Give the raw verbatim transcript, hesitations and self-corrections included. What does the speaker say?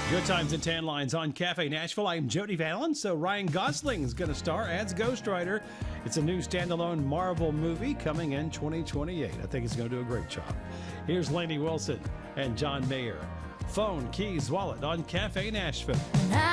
Good times and tan lines on Cafe Nashville. I'm Jody Valen. So Ryan Gosling is going to star as Ghost Rider. It's a new standalone Marvel movie coming in twenty twenty-eight. I think it's going to do a great job. Here's Lainey Wilson and John Mayer. Phone, keys, wallet on Cafe Nashville.